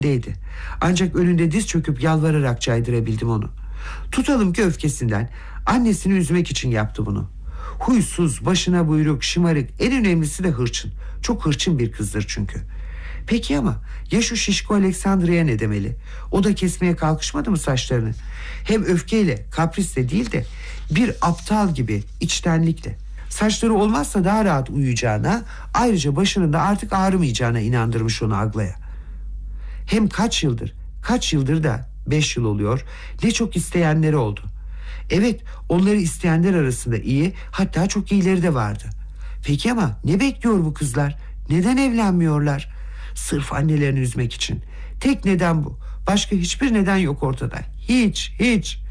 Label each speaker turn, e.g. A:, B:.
A: değdi. Ancak önünde diz çöküp yalvararak caydırabildim onu. Tutalım ki öfkesinden, annesini üzmek için yaptı bunu. Huysuz, başına buyruk, şımarık, en önemlisi de hırçın. Çok hırçın bir kızdır çünkü. Peki ama ya şu şişko Alexandra'ya ne demeli? O da kesmeye kalkışmadı mı saçlarını? Hem öfkeyle, kaprisle değil de bir aptal gibi, içtenlikle. Saçları olmazsa daha rahat uyuyacağına, ayrıca başının da artık ağrımayacağına inandırmış onu Agla'ya. Hem kaç yıldır da 5 yıl oluyor, ne çok isteyenleri oldu. Evet, onları isteyenler arasında iyi, hatta çok iyileri de vardı. Peki ama ne bekliyor bu kızlar? Neden evlenmiyorlar? Sırf annelerini üzmek için. Tek neden bu. Başka hiçbir neden yok ortada. Hiç.